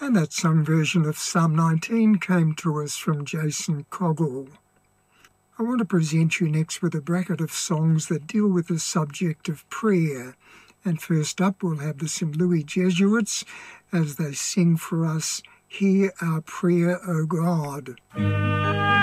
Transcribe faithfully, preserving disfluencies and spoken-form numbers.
And that sung version of Psalm nineteen came to us from Jason Coggle. I want to present you next with a bracket of songs that deal with the subject of prayer. And first up, we'll have the Saint Louis Jesuits as they sing for us, Hear Our Prayer, O God.